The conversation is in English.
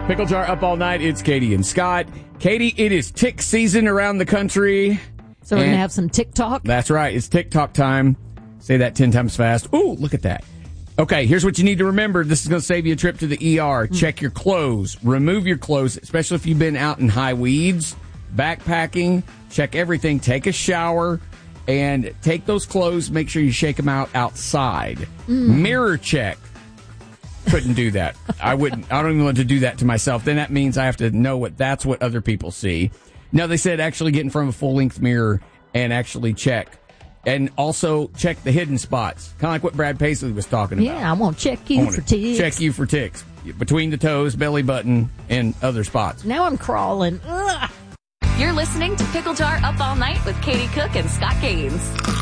Pickle Jar up all night. It's Katie and Scott. Katie, it is tick season around the country. So we're going to have some TikTok? That's right. It's TikTok time. Say that 10 times fast. Ooh, look at that. Okay, here's what you need to remember. This is going to save you a trip to the ER. Check your clothes. Remove your clothes, especially if you've been out in high weeds, backpacking. Check everything. Take a shower and take those clothes. Make sure you shake them out outside. Mirror check. Couldn't do that. I don't even want to do that to myself. Then that means I have to know that's what other people see. No, they said actually get in front of a full-length mirror and actually check. And also check the hidden spots. Kind of like what Brad Paisley was talking about. Yeah, I want to check you for ticks. Check you for ticks. Between the toes, belly button, and other spots. Now I'm crawling. Ugh. You're listening to Pickle Jar Up All Night with Katie Cook and Scott Gaines.